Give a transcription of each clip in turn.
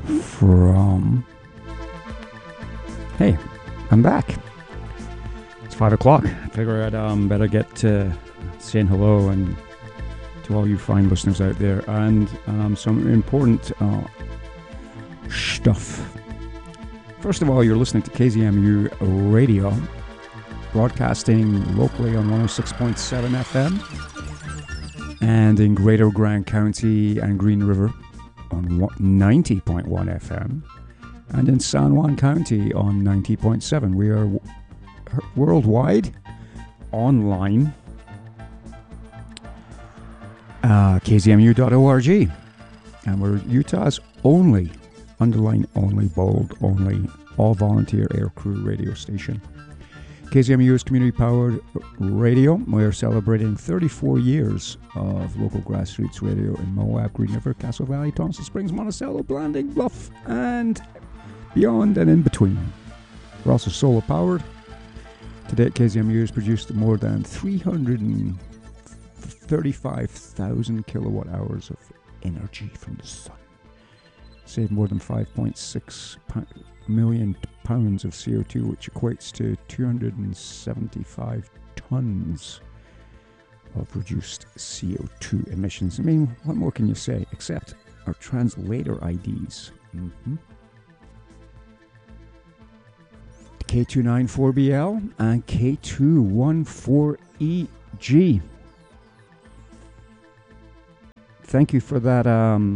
from... Hey, I'm back. It's 5 o'clock. I figure I'd better get to saying hello and to all you fine listeners out there, and some important stuff. First of all, you're listening to KZMU Radio, broadcasting locally on 106.7 FM and in Greater Grand County and Green River on 90.1 FM and in San Juan County on 90.7. We are worldwide, online, kzmu.org, and we're Utah's only, underline only, bold only, all-volunteer aircrew radio station. KZMU is community-powered radio. We're celebrating 34 years of local grassroots radio in Moab, Green River, Castle Valley, Thompson Springs, Monticello, Blanding, Bluff, and beyond and in between. We're also solar-powered. To date, KZMU has produced more than 335,000 kilowatt hours of energy from the sun. Saved more than 5.6 million pounds of CO2, which equates to 275 tons of reduced CO2 emissions. I mean, what more can you say except our translator IDs? K294BL and K214EG. Thank you for that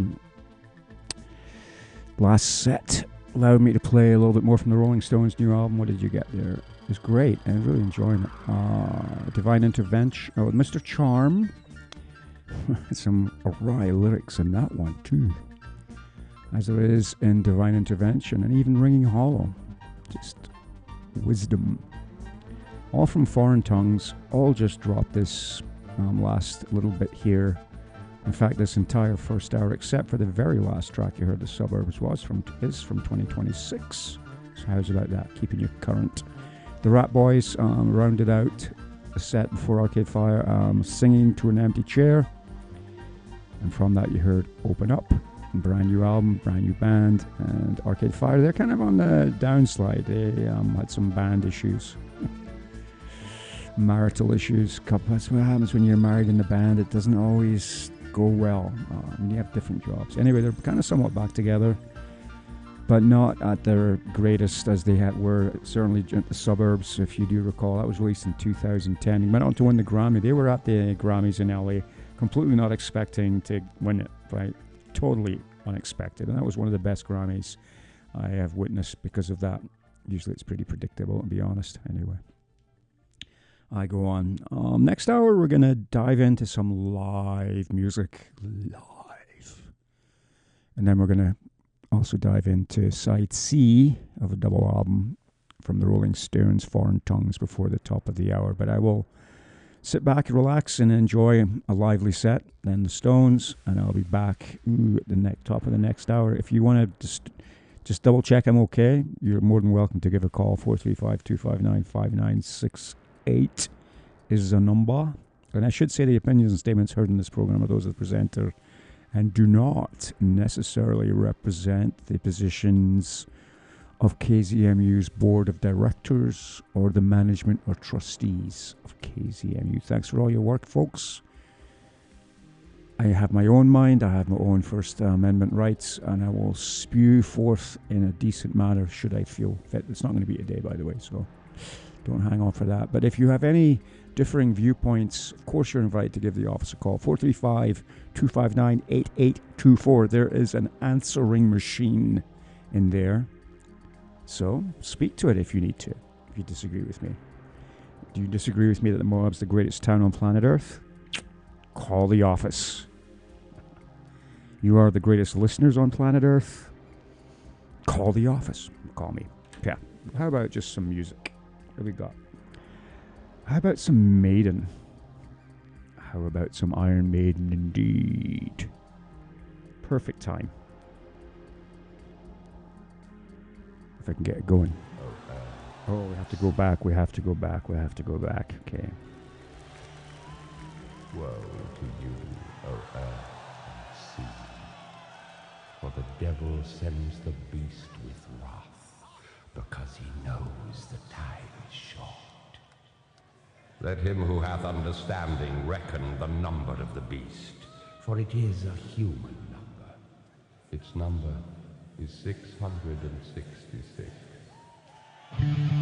last set. Allowed me to play a little bit more from the Rolling Stones' new album. What did you get there? It was great and really enjoying it. Divine Intervention. Oh, Mr. Charm. Some awry lyrics in that one too, as there is in Divine Intervention, and even Ringing Hollow. Just wisdom. All from Foreign Tongues. All just dropped this last little bit here. In fact, this entire first hour, except for the very last track you heard, The Suburbs, is from 2026. So how's about that? Keeping you current. The Rat Boys rounded out a set before Arcade Fire, Singing to an Empty Chair. And from that you heard Open Up, a brand new album, brand new band, and Arcade Fire. They're kind of on the downslide. They had some band issues. Marital issues. That's what happens when you're married in the band. It doesn't always go well. You have different jobs. Anyway, they're kind of somewhat back together, but not at their greatest as they were certainly at The Suburbs, if you do recall. That was released in 2010. He went on to win the Grammy. They were at the Grammys in LA, completely not expecting to win it, right? Totally unexpected. And that was one of the best Grammys I have witnessed because of that. Usually it's pretty predictable, to be honest. Anyway, I go on. Next hour, we're going to dive into some live music. Live. And then we're going to also dive into side C of a double album from the Rolling Stones, Foreign Tongues, before the top of the hour. But I will sit back, relax, and enjoy a lively set. Then the Stones, and I'll be back at the top of the next hour. If you want to just double check I'm okay, you're more than welcome to give a call. 435-259-5968 is the number. And I should say the opinions and statements heard in this program are those of the presenter and do not necessarily represent the positions of KZMU's board of directors or the management or trustees of KZMU. Thanks for all your work, folks. I have my own mind, I have my own First Amendment rights, and I will spew forth in a decent manner should I feel fit. It's not going to be today, by the way, so don't hang on for that. But if you have any differing viewpoints, of course you're invited to give the office a call. 435-259-8824. There is an answering machine in there. So speak to it if you need to, if you disagree with me. Do you disagree with me that the Moab's the greatest town on planet Earth? Call the office. You are the greatest listeners on planet Earth? Call the office. Call me. Yeah. How about just some music? What we got? How about some Maiden? How about some Iron Maiden indeed? Perfect time. If I can get it going. Oh, we have to go back. Okay. Woe to you, O earth and sea, for the devil devil sends the beast with wrath, because he knows the time is short. Let him who hath understanding reckon the number of the beast, for it is a human number. Its number is 666.